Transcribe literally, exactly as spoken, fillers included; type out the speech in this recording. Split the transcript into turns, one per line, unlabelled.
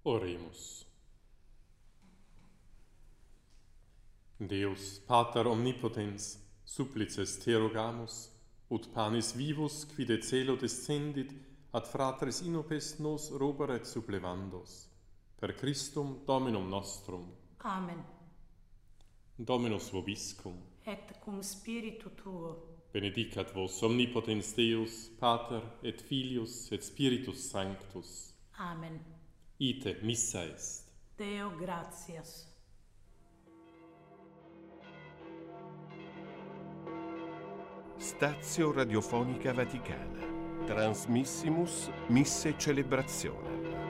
Oremus. Deus, Pater omnipotens, supplices te rogamus, ut panis vivus qui de celo descendit, ad fratres inopes nos roberet supplevandos. Per Christum Dominum nostrum.
Amen.
Dominus vobiscum.
Et cum spiritu tuo.
Benedicat vos omnipotens Deus, Pater et Filius et Spiritus Sanctus.
Amen.
Ite missa est.
Deo gratias.
Stazio Radiofonica Vaticana. Transmissimus Misse Celebrazione.